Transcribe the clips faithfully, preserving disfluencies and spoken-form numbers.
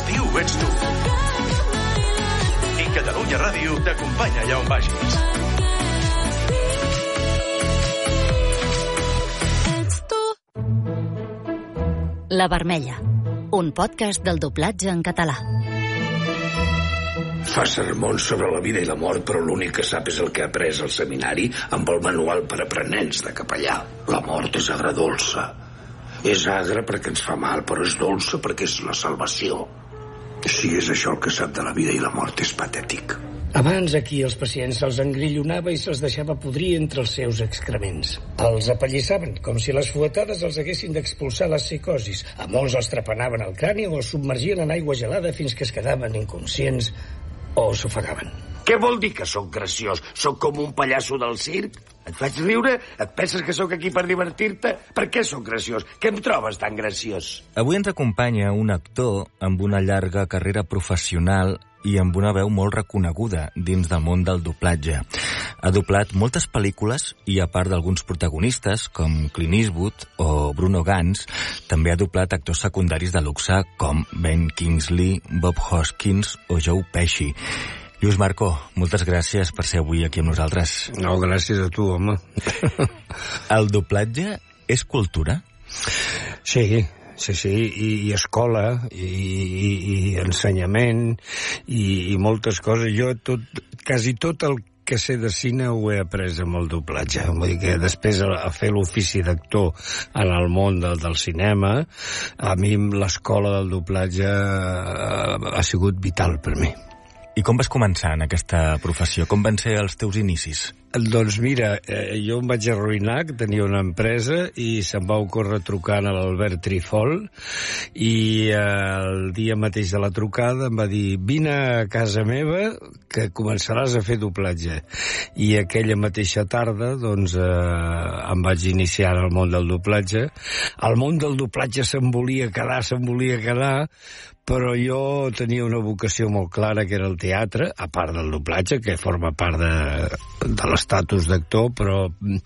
l'estiu ets tu. I Catalunya Ràdio t'acompanya allà on vagis. La Vermella, un podcast del doblatge en català. Fa sermons sobre la vida i la mort, però l'únic que sap és el que ha après al seminari amb el manual per aprenents de capellà. La mort és agredolça. És agra perquè ens fa mal, però és dolça perquè és la salvació. Si és això el que sap de la vida i la mort, és patètic. Abans aquí els pacients se'ls engrillonava i se'ls deixava podrir entre els seus excrements. Els apallissaven, com si les fuetades els haguessin d'expulsar les psicosis. A molts els trepanaven el crani o els submergien en aigua gelada fins que es quedaven inconscients o s'ofegaven. Què vol dir que sóc graciós? Sóc com un pallasso del circ? Et faig riure? Et penses que sóc aquí per divertir-te? Per què sóc graciós? Què em trobes tan graciós? Avui ens acompanya un actor amb una llarga carrera professional i amb una veu molt reconeguda dins del món del doblatge. Ha doblat moltes pel·lícules i, a part d'alguns protagonistes, com Clint Eastwood o Bruno Ganz, també ha doblat actors secundaris de luxe com Ben Kingsley, Bob Hoskins o Joe Pesci. Lluís Marco, moltes gràcies per ser avui aquí amb nosaltres. No, gràcies a tu, home. El doblatge és cultura? Sí, sí, sí, i, i escola, i, i, i ensenyament, i, i moltes coses. Jo tot, quasi tot el que sé de cine ho he après amb el doblatge. Vull dir que després a, a fer l'ofici d'actor en el món del, del cinema, a mi l'escola del doblatge ha, ha sigut vital per mi. I com vas començar en aquesta professió? Com van ser els teus inicis? Doncs mira, eh, jo em vaig arruïnar, que tenia una empresa, i se'm va ocórrer trucant a l'Albert Trifol, i eh, el dia mateix de la trucada em va dir: vine a casa meva, que començaràs a fer doblatge. I aquella mateixa tarda, doncs, eh, em vaig iniciar en el món del doblatge. El món del doblatge se'm volia quedar, se'm volia quedar, però jo tenia una vocació molt clara, que era el teatre, a part del doblatge, que forma part de, de l'estatus d'actor, però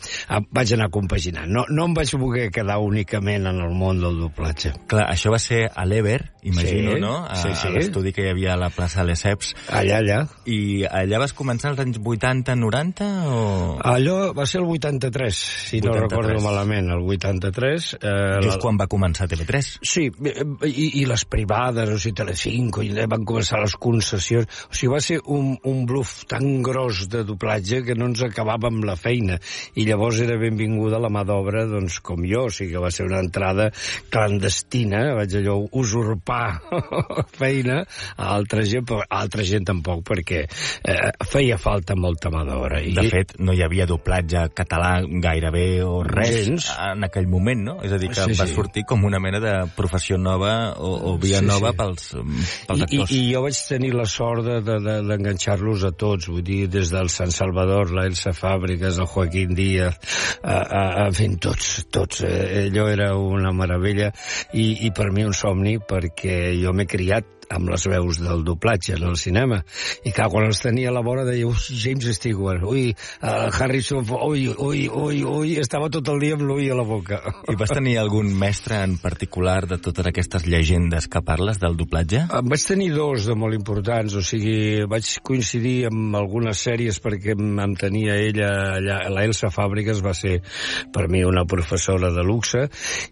vaig anar compaginant. No, no em vaig voler quedar únicament en el món del doblatge. Clar, això va ser a l'Ever, imagino, sí, no? A, sí, sí. a l'estudi que hi havia a la plaça Lesseps. Allà, allà. I allà vas començar als anys vuitanta, noranta, o...? Allò va ser el vuitanta-tres, si vuitanta-tres. No recordo malament, el vuitanta-tres. Eh, Just la... quan va començar T V tres. Sí, i, i les privades, o sigui, Telecinco, i van començar les concessions. O sigui, va ser un, un bluff tan gros de doblatge que no ens acabàvem la feina. I llavors era benvinguda la mà d'obra, doncs, com jo. O sigui, que va ser una entrada clandestina, vaig allò usurpar feina a altra gent, però a altra gent tampoc, perquè eh, feia falta molta mà d'obra. I... De fet, no hi havia doblatge català gairebé o res gens en aquell moment, no? És a dir, que sí, va sí. sortir com una mena de professió nova o, o via sí, nova sí. pels, pels actors. I, I jo vaig tenir la sort d'enganxar-los de, de, a tots, vull dir, des del Sant Salvador, la Elsa Fàbregas, el Joaquín Díaz, a, a, a, en tots, tots. Eh, allò era una meravella i, i per mi un somni, perquè jo m'he criat amb les veus del doblatge en el cinema. I clar, quan els tenia a la vora deia, ui, James Stewart, ui, uh, Harrison, ui, ui, ui, ui, estava tot el dia amb l'ui a la boca. I vas tenir algun mestre en particular de totes aquestes llegendes que parles del doblatge? En vaig tenir dos de molt importants, o sigui, vaig coincidir amb algunes sèries perquè em tenia ella allà, la Elsa Fàbregas va ser per mi una professora de luxe,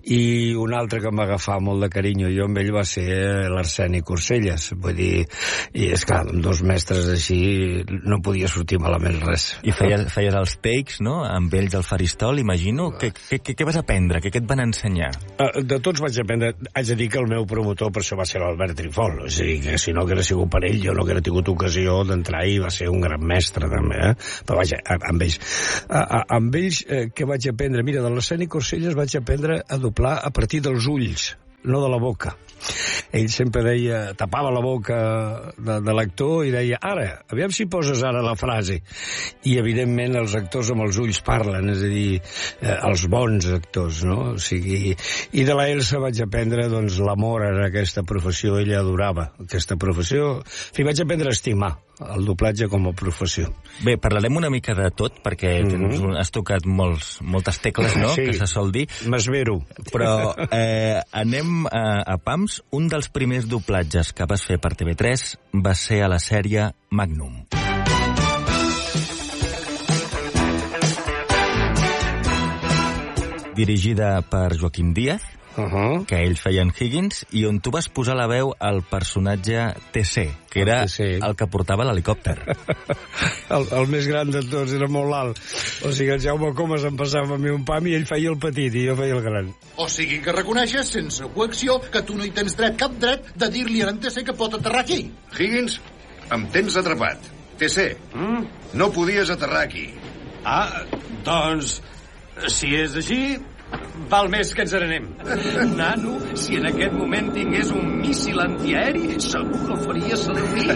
i un altre que em va agafar molt de carinyo jo amb ell va ser l'Arseni Curselles. Vull dir, i és clar, amb dos mestres així no podia sortir malament res. I feies, feies els takes, no?, amb ells al faristol, imagino. Què, què, què vas aprendre? Què, què et van ensenyar? De tots vaig aprendre. Haig de dir que el meu promotor per això va ser l'Albert Trifol. És a dir, que si no hagués sigut per ell, jo no hagués tingut ocasió d'entrar i va ser un gran mestre, també, eh? Però vaja, amb ells. A, a, amb ells, eh, què vaig aprendre? Mira, de l'Arseni Curselles vaig aprendre a doblar a partir dels ulls, no de la boca. Ell sempre deia, tapava la boca de, de l'actor i deia, ara, aviam si poses ara la frase. I, evidentment, els actors amb els ulls parlen, és a dir, eh, els bons actors, no? O sigui, i de la Elsa vaig aprendre, doncs, l'amor en aquesta professió. Ella adorava aquesta professió. En fi, vaig aprendre a estimar el doblatge com a professió. Bé, parlarem una mica de tot, perquè mm-hmm. has tocat molts, moltes tecles, no?, sí, que se sol dir. M'esvero. Però eh, anem a, a pams. Un dels primers doblatges que vas fer per T V tres va ser a la sèrie Magnum. Dirigida per Joaquim Díaz, uh-huh. que ell feia en Higgins, i on tu vas posar la veu al personatge T C, que era el, el que portava l'helicòpter. el, el més gran de tots, era molt alt. O sigui, el Jaume Comas em passava a mi un pam i ell feia el petit i jo feia el gran. O sigui que reconeixes, sense coacció, que tu no hi tens dret, cap dret, de dir-li a en T C que pot aterrar aquí. Higgins, em tens atrapat. T C, mm? no podies aterrar aquí. Ah, doncs... Si és així, val més que ens n'anem. Nano, si en aquest moment tingués un míssil antiaeri, segur que el faria servir.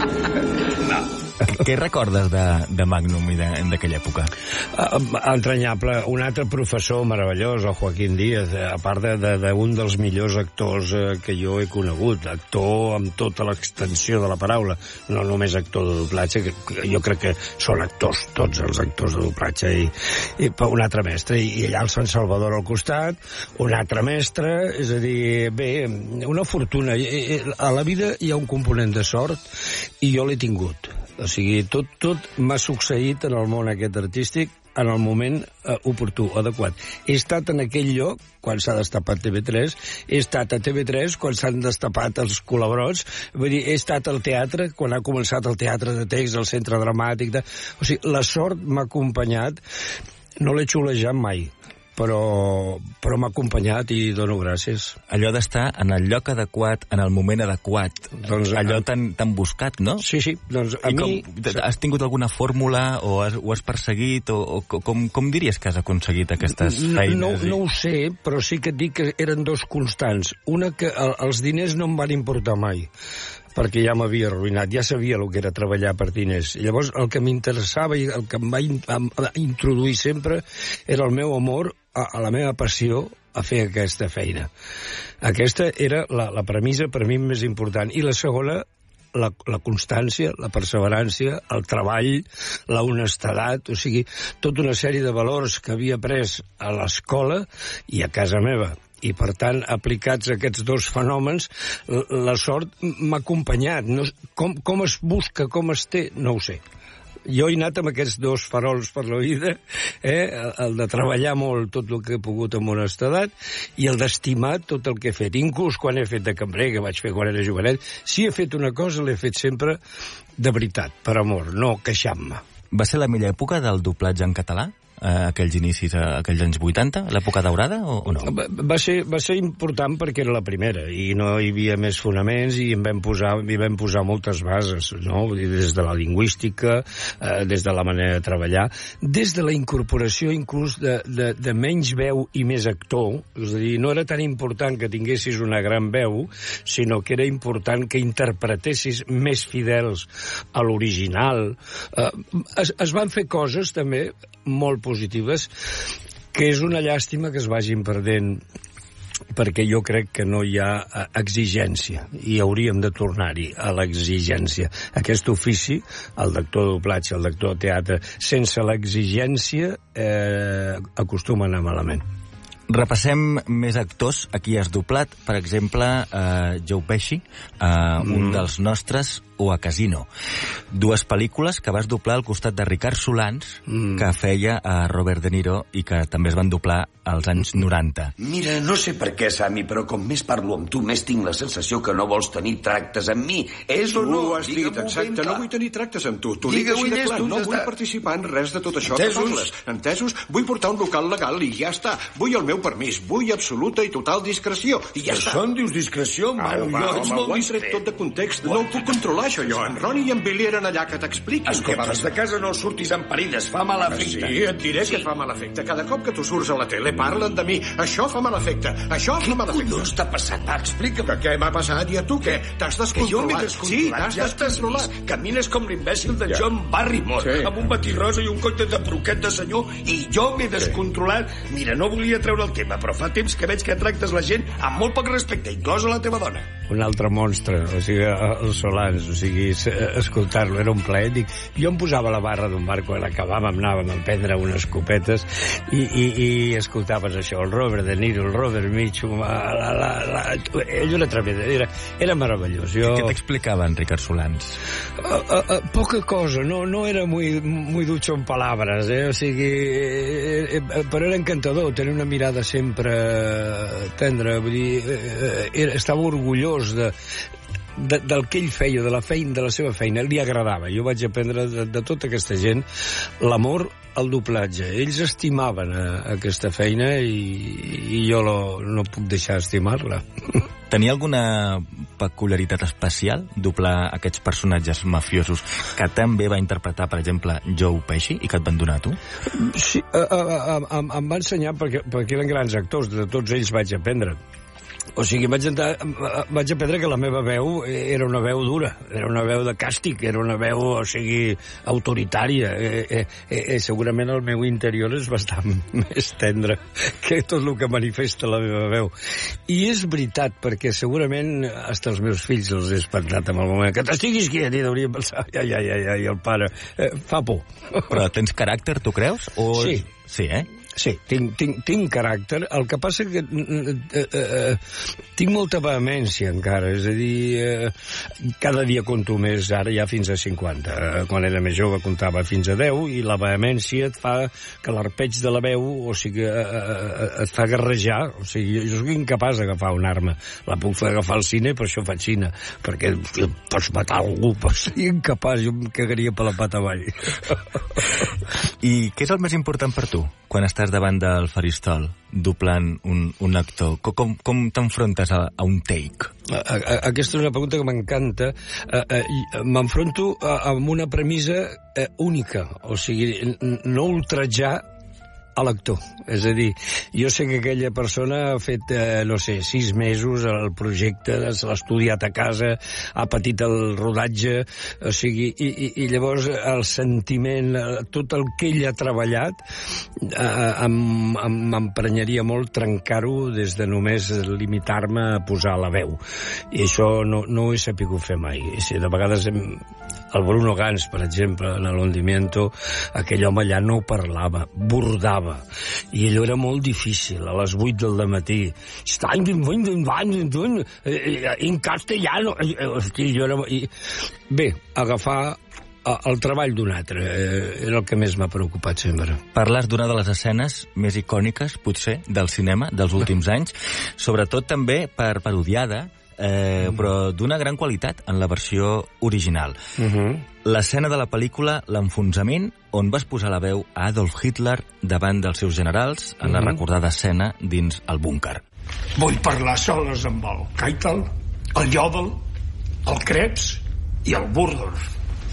No. Què recordes de, de Magnum i d'aquella època? Uh, entranyable. Un altre professor meravellós, el Joaquim Díaz, a part d'un de, de, de dels millors actors uh, que jo he conegut. Actor amb tota l'extensió de la paraula, no només actor de doblatge, que, que jo crec que són actors, tots els actors de doblatge, i, i un altre mestre, i, i allà el Sant Salvador al costat, un altre mestre, és a dir, bé, una fortuna. A la vida hi ha un component de sort, i jo l'he tingut. O sigui, tot, tot m'ha succeït en el món aquest artístic en el moment eh, oportú, adequat. He estat en aquell lloc quan s'ha destapat T V tres, he estat a T V tres quan s'han destapat els colabrots, vull dir, he estat al teatre quan ha començat el teatre de text, el centre dramàtic... De... O sigui, la sort m'ha acompanyat, no l'he xulejat mai, però, però m'ha acompanyat i dono gràcies. Allò d'estar en el lloc adequat, en el moment adequat, doncs, allò tan, tan buscat, no? Sí, sí. Doncs a I mi... Com, has tingut alguna fórmula o has, ho has perseguit? O, o com, com diries que has aconseguit aquestes feines? No, no, no ho sé, però sí que et dic que eren dos constants. Una, que el, els diners no em van importar mai, perquè ja m'havia arruïnat, ja sabia el que era treballar per diners. Llavors, el que m'interessava i el que em va in, a introduir sempre era el meu amor a, a la meva passió a fer aquesta feina. Aquesta era la, la premissa per mi més important. I la segona, la, la constància, la perseverància, el treball, la honestedat, o sigui, tota una sèrie de valors que havia après a l'escola i a casa meva. I, per tant, aplicats a aquests dos fenòmens, la sort m'ha acompanyat. No, com, com es busca, com es té, no ho sé. Jo he anat amb aquests dos farols per la vida, eh? El de treballar molt tot el que he pogut amb honestedat i el d'estimar tot el que he fet. Inclús quan he fet de cambrer, que vaig fer quan era jovenet, si he fet una cosa l'he fet sempre de veritat, per amor, no queixant-me. Va ser la millor època del doblatge en català? A aquells inicis, a aquells anys vuitanta, l'època daurada, o, o no? Va, va, ser, va ser important perquè era la primera, i no hi havia més fonaments, i em vam posar, hi vam posar moltes bases, no? Des de la lingüística, eh, des de la manera de treballar, des de la incorporació inclús de, de, de menys veu i més actor, és a dir, no era tan important que tinguessis una gran veu, sinó que era important que interpretessis més fidels a l'original. Eh, es, es van fer coses, també, molt positives, que és una llàstima que es vagin perdent, perquè jo crec que no hi ha exigència, i hauríem de tornar-hi a l'exigència. Aquest ofici, el d'actor de doblatge, el d'actor de teatre, sense l'exigència eh, acostuma a anar malament. Repassem més actors a qui has doblat. Per exemple, eh, Joe Pesci, eh, mm. un dels nostres, o a Casino. Dues pel·lícules que vas doblar al costat de Ricard Solans, mm. que feia a Robert De Niro i que també es van doblar als anys noranta. Mira, no sé per què, Sami, però com més parlo amb tu, més tinc la sensació que no vols tenir tractes amb mi. És o no? Ho has dit, exacte. No vull tenir tractes amb tu. T'ho dic així de clar. No vull participar en res de tot això que parles. Entesos? Vull portar un local legal i ja està. Vull el meu permís. Vull absoluta i total discreció. I ja està. Això en dius discreció? Au, va, home, ho has tret tot de context. No ho puc controlar, això, jo. En Ronnie i en Billy eren allà, que t'expliquin. Escolta, vas de casa no surtis amb parides, fa mal efecte. Sí, et diré sí. que fa mal efecte. Cada cop que tu surts a la tele parlen de mi. Això fa mal efecte. Això fa mal efecte. Què collons t'ha passat? Va, explica'm. Que què m'ha passat? I a tu què? T'has descontrolat. Que jo m'he descontrolat. Sí, t'has ja descontrolat. Camines com l'imbècil de ja. John Barrymore, sí. amb un batí rosa i un coll de broquet de senyor, i jo m'he descontrolat. Mira, no volia treure el tema, però fa temps que veig que tractes la gent amb molt poc respecte, inclosa la teva dona. Un altre monstre, o sigui, els Solans, o sigui, escoltar-lo era un plaer. Dic, jo em posava a la barra d'un bar quan acabàvem, anàvem a prendre unes copetes i, i, i escoltaves això, el Robert De Niro, el Robert Mitchum, la, la, la, la, ell era tremenda, era, era meravellós. Jo... Què t'explicava en Ricard Solans? Uh, uh, uh, poca cosa, no, no era muy, muy ducho en palabras, eh? O sigui, eh, eh, però era encantador, tenia una mirada sempre tendra, vull dir, eh, era, estava orgullós de, de, del que ell feia, de la feina, de la seva feina, li agradava. Jo vaig aprendre de, de tota aquesta gent l'amor al doblatge. Ells estimaven a, a aquesta feina i, i jo lo, no puc deixar estimar-la. Tenia alguna peculiaritat especial doblar aquests personatges mafiosos que també va interpretar, per exemple, Joe Pesci i que et van donar a tu? Sí, a, a, a, em va ensenyar perquè, perquè eren grans actors, de tots ells vaig aprendre. O sigui, vaig, entrar, vaig aprendre que la meva veu era una veu dura, era una veu de càstig, era una veu, o sigui, autoritària. Eh, eh, eh, segurament el meu interior és bastant més tendre que tot el que manifesta la meva veu. I és veritat, perquè segurament hasta els meus fills els he espantat en el moment que t'estiguis quiet i hauríem pensar, ai, ai, ai, ai, el pare, eh, fa por. Però tens caràcter, tu creus? O... Sí. Sí, eh? Sí, tinc, tinc, tinc caràcter. El que passa que eh, eh, tinc molta vehemència encara, és a dir, eh, cada dia conto més, ara ja fins a cinquanta. Eh, quan era més jove contava fins a deu i la vehemència et fa que l'arpeig de la veu, o sigui, eh, eh, et fa garrejar. O sigui, jo soc incapaç d'agafar una arma. La puc fer agafar al cine, per això faig cine, perquè pots matar algú, però soc incapaç, jo em cagaria per la pata avall. I què és el més important per tu quan estàs davant del faristol doblant un, un actor? Com, com t'enfrontes a, a un take? A, a, aquesta és una pregunta que m'encanta. M'enfronto amb una premissa única, o sigui, no ultratjar a l'actor. És a dir, jo sé que aquella persona ha fet, eh, no sé, sis mesos el projecte, se l'ha estudiat a casa, ha patit el rodatge, o sigui, i, i, i llavors el sentiment, tot el que ell ha treballat, eh, m'emprenyaria molt trencar-ho des de només limitar-me a posar la veu. I això no, no ho he sapigut fer mai. De vegades hem... El Bruno Gans, per exemple, en l'Hondimiento, aquell home allà no parlava, bordava. I allò era molt difícil, a les vuit del dematí. En castellano. Hosti, jo era... Bé, agafar el treball d'un altre era el que més m'ha preocupat sempre. Parles d'una de les escenes més icòniques, potser, del cinema dels últims anys, sobretot també per parodiada, Eh, però d'una gran qualitat en la versió original. Uh-huh. L'escena de la pel·lícula L'enfonsament, on vas posar la veu a Adolf Hitler davant dels seus generals en uh-huh. la recordada escena dins el búnquer. Vull parlar soles amb el Keitel, el Jodl, el Krebs i el Burdorf.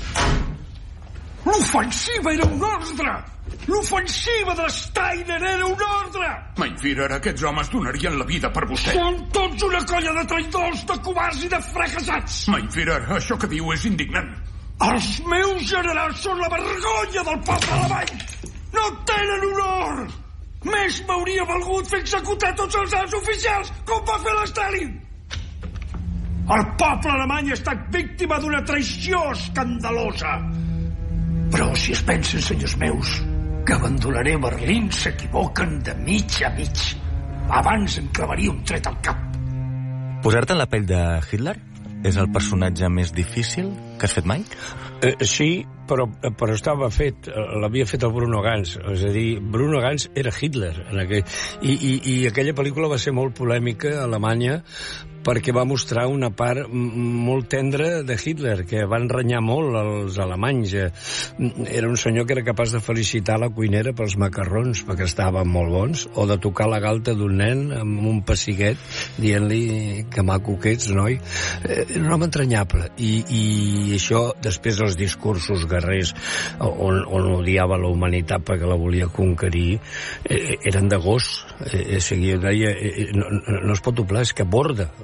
L'ofensiva era un ordre! L'ofensiva de Steiner era un ordre! Mein Führer, aquests homes donarien la vida per vostè. Són tots una colla de traïdors, de covards i de fracassats! Mein Führer, això que diu és indignant. Els meus generals són la vergonya del poble alemany! No tenen honor! Més m'hauria valgut fer executar tots els alts oficials, com va fer l'Stalin! El poble alemany ha estat víctima d'una traïció escandalosa. Però si es pensen, senyors meus, que abandonaré Berlín, s'equivoquen de mig a mig. Abans em clavaria un tret al cap. Posar-te en la pell de Hitler és el personatge més difícil que has fet mai? Eh, sí, però, però estava fet, l'havia fet el Bruno Gans, és a dir, Bruno Gans era Hitler en aquell, i, i, i aquella pel·lícula va ser molt polèmica a Alemanya perquè va mostrar una part molt tendra de Hitler, que van renyar molt els alemanys. Era un senyor que era capaç de felicitar la cuinera pels macarrons, perquè estaven molt bons, o de tocar la galta d'un nen amb un pessiguet, dient-li que maco que ets, noi. Era un home entranyable. I, i això, després dels discursos guerrers, on, on odiava la humanitat perquè la volia conquerir, eren de gos. Eh, eh, deia, eh, no, no es pot doblar, és que borda.